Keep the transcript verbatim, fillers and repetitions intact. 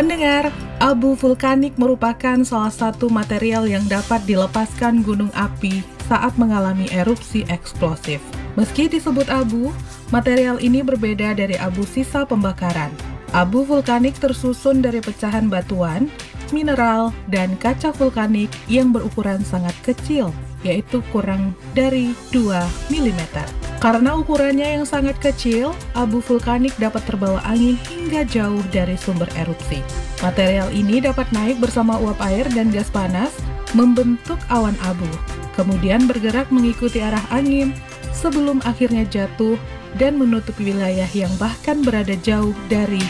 Pendengar, abu vulkanik merupakan salah satu material yang dapat dilepaskan gunung api saat mengalami erupsi eksplosif. Meski disebut abu, material ini berbeda dari abu sisa pembakaran. Abu vulkanik tersusun dari pecahan batuan, mineral, dan kaca vulkanik yang berukuran sangat kecil, yaitu kurang dari dua milimeter. Karena ukurannya yang sangat kecil, abu vulkanik dapat terbawa angin hingga jauh dari sumber erupsi. Material ini dapat naik bersama uap air dan gas panas, membentuk awan abu, kemudian bergerak mengikuti arah angin sebelum akhirnya jatuh dan menutupi wilayah yang bahkan berada jauh dari